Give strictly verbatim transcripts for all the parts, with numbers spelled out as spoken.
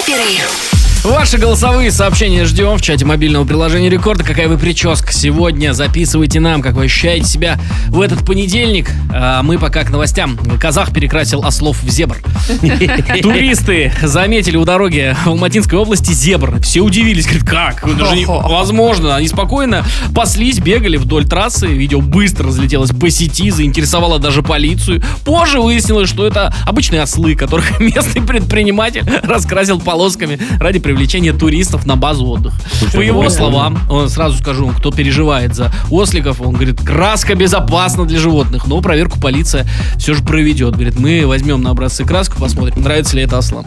Перерыв. Ваши голосовые сообщения ждем в чате мобильного приложения Рекорда. Какая вы прическа сегодня? Записывайте нам, как вы ощущаете себя в этот понедельник. А мы пока к новостям. Казах перекрасил ослов в зебр. Туристы заметили у дороги в Алматинской области зебр. Все удивились, говорят, как? Это же невозможно. Они спокойно паслись, бегали вдоль трассы. Видео быстро разлетелось по сети, заинтересовало даже полицию. Позже выяснилось, что это обычные ослы, которых местный предприниматель раскрасил полосками ради привлечения туристов на базу отдыха. По его словам, он, сразу скажу, кто переживает за осликов, он говорит, краска безопасна для животных, но проверку полиция все же проведет. Говорит, мы возьмем на образцы краску, посмотрим, нравится ли это ослам.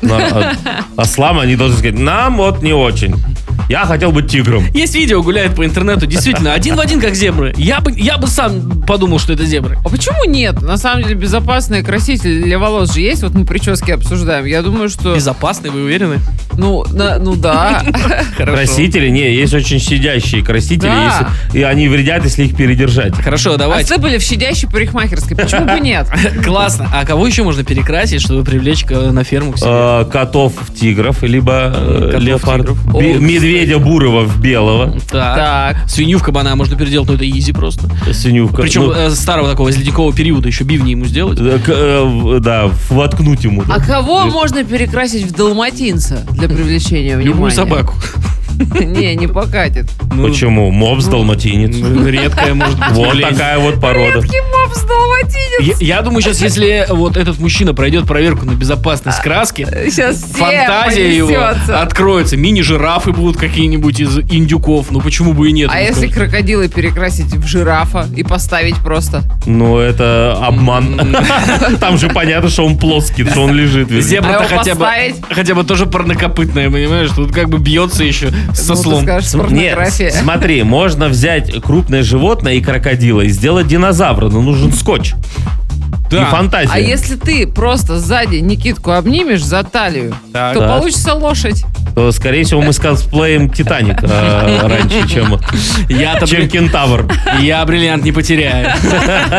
Ослам они должны сказать, нам вот не очень. Я хотел быть тигром. Есть видео, гуляет по интернету, действительно, один в один как зебры. Я бы, я бы сам подумал, что это зебры. А почему нет? На самом деле безопасный краситель для волос же есть. Вот мы прически обсуждаем. Я думаю, что... Безопасный, вы уверены? Ну, на, ну да. Красители, не, есть очень щадящие красители, Да. если, и они вредят, если их передержать. Хорошо, А давайте. были в щадящей парикмахерской. Почему бы нет? Классно. А кого еще можно перекрасить, чтобы привлечь к- на ферму к себе? Э, котов в тигров, либо э, Котов в леопард. тигров. Бе- О, медведя бурого в белого. Так. Так. Свинью в кабана можно переделать, но это изи просто. Свинювка. Причем Ну, э, старого такого из ледникового периода еще бивни ему сделать. э, к- э, в- да, воткнуть ему. А да. кого можно перекрасить в далматинца для привлечения внимания? Любую собаку. Не, не покатит. Ну, Почему? Мопс, далматинец. ну, редкая, может быть. Вот явление. такая вот порода. Мопс далматинец. Я, я думаю, сейчас, если вот этот мужчина пройдет проверку на безопасность краски, Сейчас все фантазия его понесется. откроется. Мини-жирафы будут какие-нибудь из индюков. Ну почему бы и нет? А Ну, если скажешь. крокодила перекрасить в жирафа и поставить просто? Ну, это обман. Там же понятно, что он плоский, что он лежит. весь. Зебра-то А его хотя бы, поставить? хотя бы тоже парнокопытная, понимаешь? Тут как бы бьется еще со Ну, ты слом. скажешь, Нет, порнография. смотри, можно взять крупное животное и крокодила и сделать динозавра, но нужен скотч. И фантазия. А если ты просто сзади Никитку обнимешь за талию, Так. то Так. получится лошадь. То, скорее всего, мы скосплеем Титаник э, раньше, чем, Я-то чем брил- Кентавр. я бриллиант не потеряю.